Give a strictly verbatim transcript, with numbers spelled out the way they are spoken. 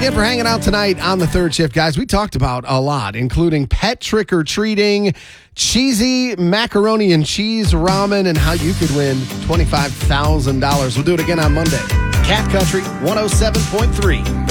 again for hanging out tonight on the third shift, guys. We talked about a lot, including pet trick-or-treating, cheesy macaroni and cheese ramen, and how you could win twenty-five thousand dollars. We'll do it again on Monday. Cat Country one oh seven point three.